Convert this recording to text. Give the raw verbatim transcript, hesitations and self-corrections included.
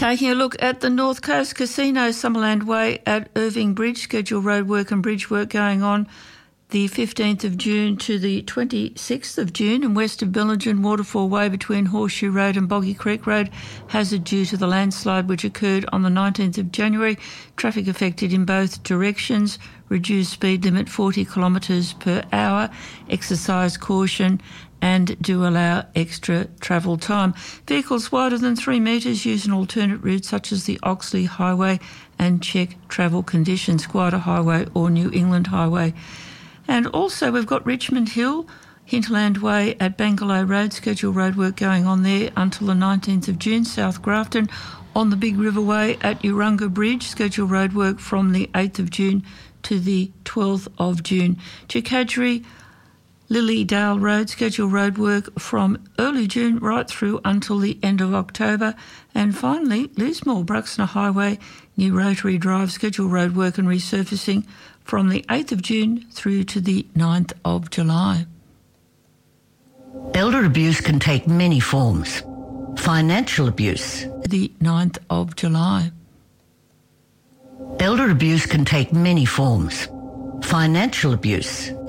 Taking a look at the North Coast Casino, Summerland Way at Irving Bridge, scheduled road work and bridge work going on the fifteenth of June to the twenty-sixth of June, and west of Billingen, Waterfall Way between Horseshoe Road and Boggy Creek Road, hazard due to the landslide which occurred on the nineteenth of January. Traffic affected in both directions. Reduced speed limit forty kilometres per hour. Exercise caution and do allow extra travel time. Vehicles wider than three metres use an alternate route such as the Oxley Highway and check travel conditions, Guada Highway or New England Highway. And also we've got Richmond Hill, Hinterland Way at Bangalow Road, scheduled road work going on there until the nineteenth of June. South Grafton on the Big River Way at Urunga Bridge, scheduled road work from the eighth of June to the twelfth of June. Chikadri, Lilydale Road, scheduled road work from early June right through until the end of October. And finally, Lismore, Bruxner Highway, New Rotary Drive, scheduled road work and resurfacing from the eighth of June through to the ninth of July. Elder abuse can take many forms. Financial abuse. The ninth of July. Elder abuse can take many forms. Financial abuse.